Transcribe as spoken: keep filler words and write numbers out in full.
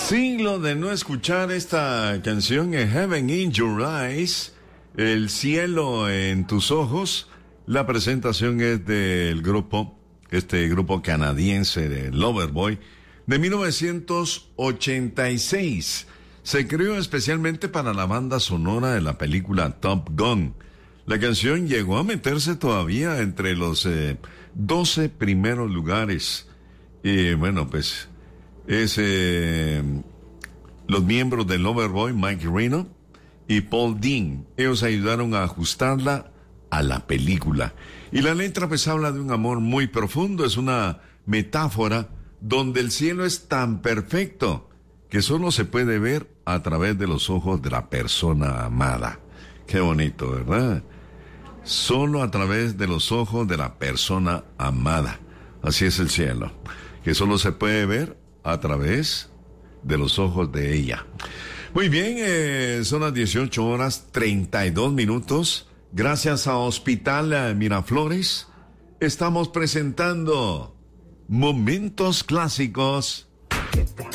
Siglo de no escuchar esta canción, en Heaven in Your Eyes, El cielo en tus ojos. La presentación es del grupo, este grupo canadiense de Loverboy, de mil novecientos ochenta y seis. Se creó especialmente para la banda sonora de la película Top Gun. La canción llegó a meterse todavía entre los eh, doce primeros lugares. Y bueno, pues es eh, los miembros del Loverboy, Mike Reno y Paul Dean. Ellos ayudaron a ajustarla a la película. Y la letra pues habla de un amor muy profundo. Es una metáfora donde el cielo es tan perfecto que solo se puede ver a través de los ojos de la persona amada. Qué bonito, ¿verdad? Solo a través de los ojos de la persona amada. Así es el cielo, que solo se puede ver a través de los ojos de ella. Muy bien, eh, son las dieciocho horas treinta y dos minutos. Gracias a Hospital Miraflores, estamos presentando Momentos Clásicos